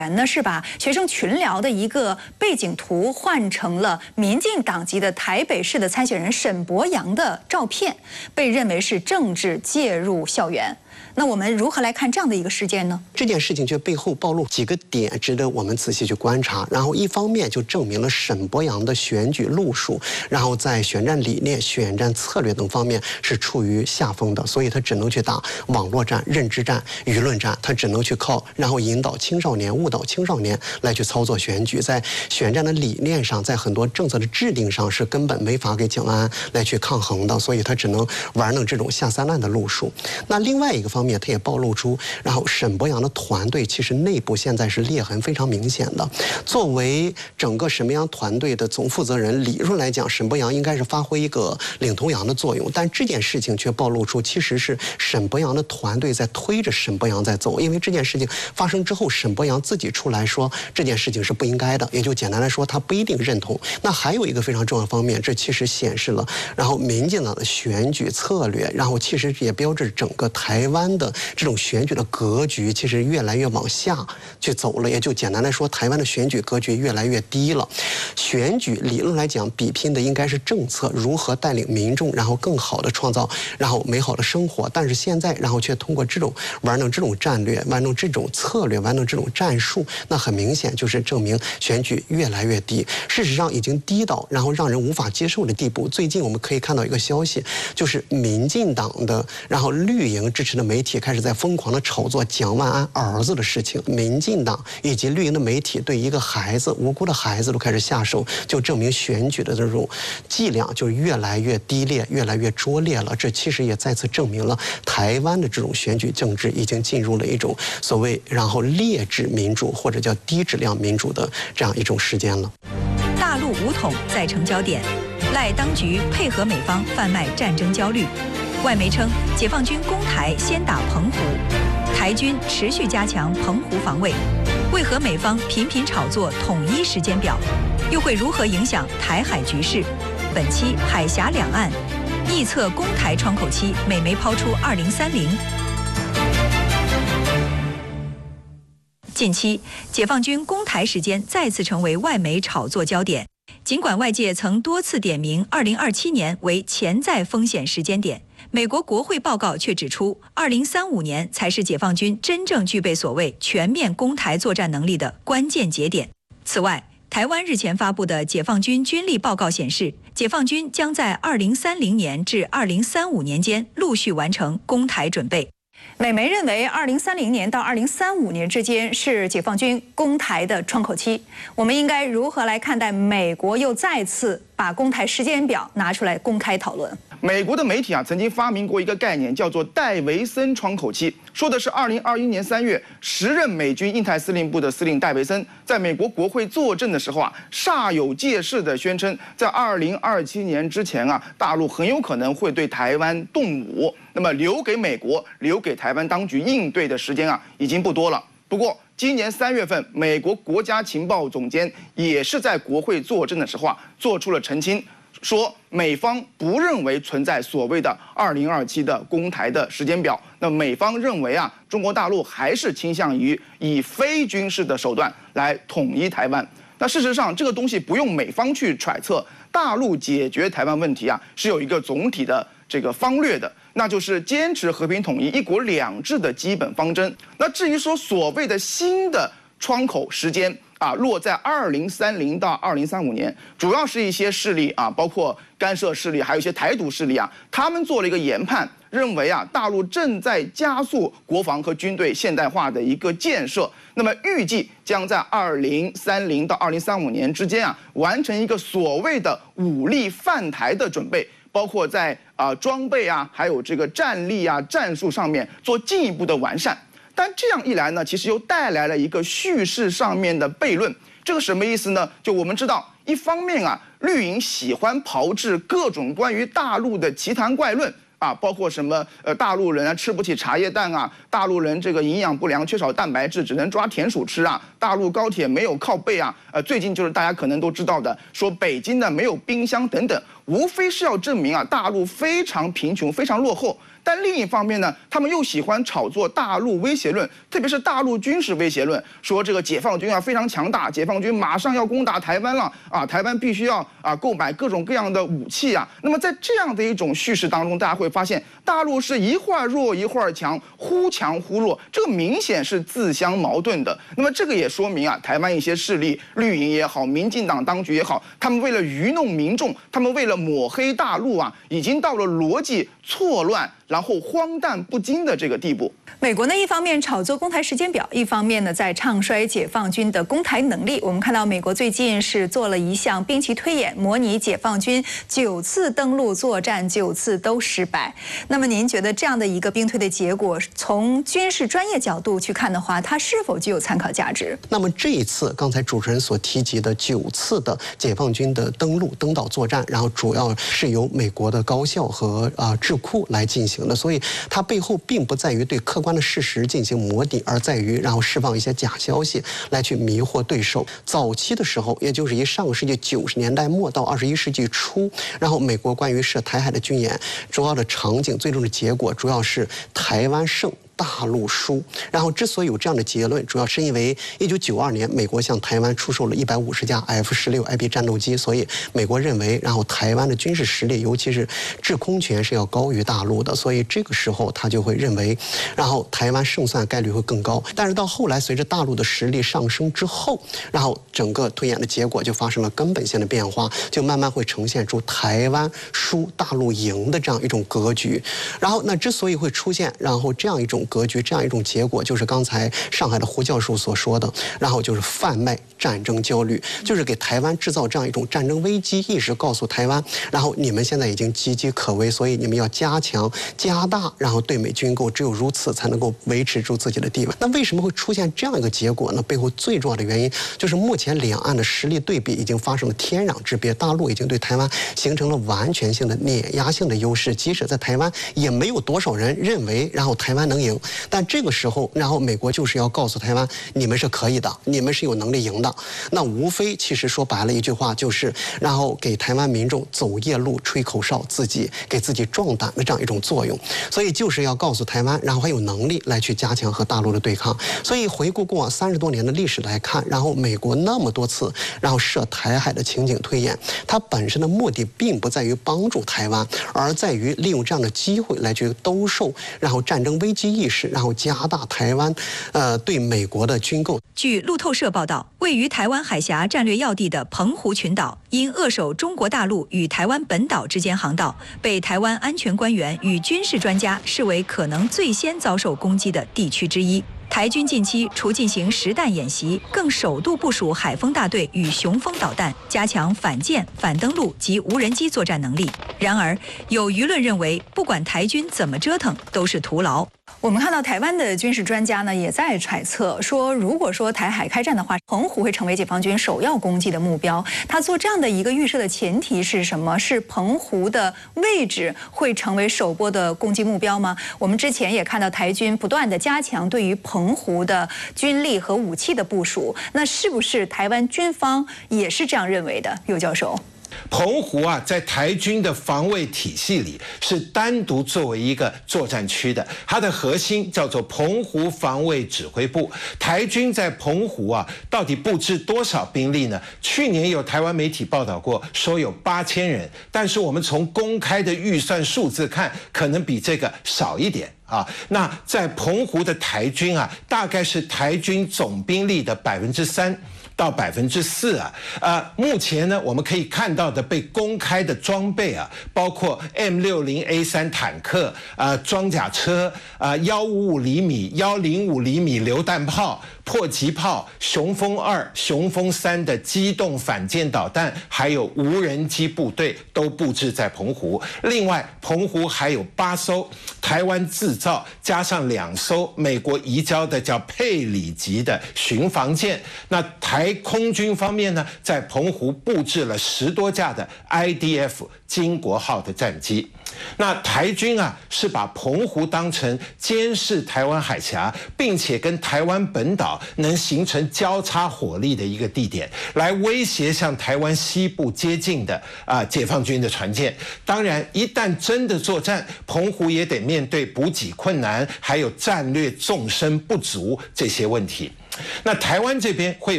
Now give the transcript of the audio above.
呢是把学生群聊的一个背景图换成了民进党籍的台北市的参选人沈伯洋的照片，被认为是政治介入校园。那我们如何来看这样的一个事件呢？ 这件事情却背后暴露几个点，值得我们仔细去观察。然后一方面就证明了沈伯洋的选举路数，然后在选战理念、选战策略等方面是处于下风的，所以他只能去打网络战、认知战、舆论战，他只能去靠然后引导青少年、误导青少年来去操作选举。在选战的理念上，在很多政策的制定上是根本没法给蒋万安来去抗衡的，所以他只能玩弄这种下三滥的路数。那另外一个方面，他也暴露出，然后沈伯洋的团队其实内部现在是裂痕非常明显的。作为整个沈伯洋团队的总负责人，理论来讲，沈伯洋应该是发挥一个领头羊的作用，但这件事情却暴露出，其实是沈伯洋的团队在推着沈伯洋在走。因为这件事情发生之后，沈伯洋自己出来说这件事情是不应该的，也就简单来说，他不一定认同。那还有一个非常重要的方面，这其实显示了，然后民进党的选举策略，然后其实也标志整个台湾的这种选举的格局其实越来越往下去走了，也就简单来说，台湾的选举格局越来越低了。选举理论来讲，比拼的应该是政策，如何带领民众，然后更好的创造然后美好的生活。但是现在，然后却通过这种玩弄这种战略、玩弄这种策略、玩弄这种战术，那很明显就是证明选举越来越低。事实上已经低到然后让人无法接受的地步。最近我们可以看到一个消息，就是民进党的然后绿营支持的媒体开始在疯狂的炒作蒋万安儿子的事情。民进党以及绿营的媒体对一个孩子、无辜的孩子都开始下手，就证明选举的这种伎俩就越来越低劣、越来越拙劣了。这其实也再次证明了台湾的这种选举政治已经进入了一种所谓然后劣质民主或者叫低质量民主的这样一种时间了。 大陆武统再成焦点，赖当局配合美方贩卖战争焦虑。外媒称，解放军攻台先打澎湖，台军持续加强澎湖防卫。为何美方频频炒作统一时间表？又会如何影响台海局势？本期海峡两岸臆测攻台窗口期，美媒抛出2030。近期，解放军攻台时间再次成为外媒炒作焦点。尽管外界曾多次点名2027年为潜在风险时间点，美国国会报告却指出，2035年才是解放军真正具备所谓全面攻台作战能力的关键节点。此外，台湾日前发布的解放军军力报告显示，解放军将在2030年至2035年间陆续完成攻台准备。 美媒认为，2030年到2035年之间是解放军攻台的窗口期。我们应该如何来看待美国又再次把攻台时间表拿出来公开讨论？ 美国的媒体曾经发明过一个概念，叫做戴维森窗口期，说的是2021年3月，时任美军印太司令部的司令戴维森在美国国会作证的时候煞有介事地宣称，在2027年之前大陆很有可能会对台湾动武，那么留给美国、留给台湾当局应对的时间已经不多了。不过，今年3月份，美国国家情报总监也是在国会作证的时候做出了澄清，说美方不认为存在所谓的2027的攻台的时间表。那美方认为中国大陆还是倾向于以非军事的手段来统一台湾。那事实上，这个东西不用美方去揣测，大陆解决台湾问题是有一个总体的这个方略的。那就是坚持和平统一、一国两制的基本方针。那至于说所谓的新的窗口时间落在2030到2035年，主要是一些势力包括干涉势力，还有一些台独势力他们做了一个研判，认为大陆正在加速国防和军队现代化的一个建设，那么预计将在2030到2035年之间完成一个所谓的武力犯台的准备。包括在装备还有这个战力战术上面做进一步的完善。但这样一来呢，其实又带来了一个叙事上面的悖论。这个什么意思呢？就我们知道，一方面绿营喜欢炮制各种关于大陆的奇谈怪论。包括什么大陆人吃不起茶叶蛋大陆人这个营养不良，缺少蛋白质，只能抓田鼠吃大陆高铁没有靠背最近就是大家可能都知道的，说北京呢没有冰箱等等，无非是要证明大陆非常贫穷、非常落后。 但另一方面呢，他们又喜欢炒作大陆威胁论，特别是大陆军事威胁论，说这个解放军啊非常强大，解放军马上要攻打台湾了啊，台湾必须要购买各种各样的武器啊。那么在这样的一种叙事当中，大家会发现大陆是一会儿弱一会儿强，忽强忽弱，这个明显是自相矛盾的。那么这个也说明啊，台湾一些势力，绿营也好，民进党当局也好，他们为了愚弄民众，他们为了抹黑大陆啊，已经到了逻辑错乱，然后荒诞不经的这个地步。 美国呢，一方面炒作攻台时间表，一方面呢在唱衰解放军的攻台能力。我们看到美国最近是做了一项兵棋推演，模拟解放军9次登陆作战，9次都失败。那么您觉得这样的一个兵推的结果，从军事专业角度去看的话，它是否具有参考价值？ 那么这一次刚才主持人所提及的9次的解放军的登岛作战，然后主要是由美国的高校和智库来进行的，所以它背后并不在于对客观的事实进行模拟，而在于然后释放一些假消息来去迷惑对手。早期的时候，也就是以上个世纪90年代末到21世纪初，然后美国关于涉台海的军演，主要的场景最终的结果主要是台湾胜，大陆输。然后之所以有这样的结论，主要是因为1992年美国向台湾出售了150架 F-16IB 战斗机，所以美国认为，然后台湾的军事实力，尤其是制空权是要高于大陆的，所以这个时候他就会认为，然后台湾胜算概率会更高。但是到后来，随着大陆的实力上升之后，然后整个推演的结果就发生了根本性的变化，就慢慢会呈现出台湾输大陆赢的这样一种格局。然后那之所以会出现然后这样一种格局，这样一种结果，就是刚才上海的胡教授所说的，然后就是贩卖战争焦虑，就是给台湾制造这样一种战争危机意识，告诉台湾，然后你们现在已经岌岌可危，所以你们要加强加大然后对美军购，只有如此才能够维持住自己的地位。那为什么会出现这样一个结果呢？背后最重要的原因就是目前两岸的实力对比已经发生了天壤之别，大陆已经对台湾形成了完全性的碾压性的优势，即使在台湾也没有多少人认为然后台湾能赢，但这个时候然后美国就是要告诉台湾，你们是可以的，你们是有能力赢的。那无非其实说白了一句话，就是然后给台湾民众走夜路吹口哨，给自己壮胆的这样一种作用。所以就是要告诉台湾，然后还有能力来去加强和大陆的对抗。所以回顾过往30多年的历史来看，然后美国那么多次然后涉台海的情景推演，它本身的目的并不在于帮助台湾，而在于利用这样的机会来去兜售然后战争危机意识，然后加大台湾对美国的军购。 据路透社报道，位于台湾海峡战略要地的澎湖群岛，因扼守中国大陆与台湾本岛之间航道，被台湾安全官员与军事专家视为可能最先遭受攻击的地区之一。台军近期除进行实弹演习，更首度部署海风大队与雄风导弹，加强反舰、反登陆及无人机作战能力。然而，有舆论认为，不管台军怎么折腾，都是徒劳。 我们看到台湾的军事专家呢，也在揣测说，如果说台海开战的话，澎湖会成为解放军首要攻击的目标。他做这样的一个预设的前提是什么？是澎湖的位置会成为首波的攻击目标吗？我们之前也看到台军不断的加强对于澎湖的军力和武器的部署，那是不是台湾军方也是这样认为的？尤教授。 澎湖啊，在台军的防卫体系里是单独作为一个作战区的，它的核心叫做澎湖防卫指挥部。台军在澎湖啊，到底布置多少兵力呢？去年有台湾媒体报道过，说有8000人，但是我们从公开的预算数字看，可能比这个少一点。那在澎湖的台军啊，大概是台军总兵力的3%到4%啊。目前呢，我们可以看到的被公开的装备啊，包括 M60A3 坦克装甲车155厘米、105厘米榴弹炮、迫击炮、雄风2、雄风3的机动反舰导弹，还有无人机部队都布置在澎湖。另外，澎湖还有8艘台湾自造，加上2艘美国移交的叫佩里级的巡防舰。那台空军方面呢，在澎湖布置了10多架的 IDF 金国号的战机。那台军是把澎湖当成监视台湾海峡，并且跟台湾本岛岛能形成交叉火力的一个地点，来威胁向台湾西部接近的解放军的船舰。当然，一旦真的作战，澎湖也得面对补给困难，还有战略纵深不足这些问题。那台湾这边会有